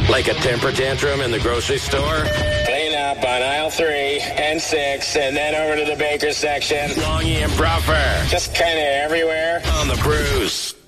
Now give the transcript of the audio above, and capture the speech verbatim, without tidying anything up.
Like a temper tantrum in the grocery store? Clean up on aisle three and six, and then over to the baker's section. Longy and Bruffer. Just kind of everywhere. On the Bruce.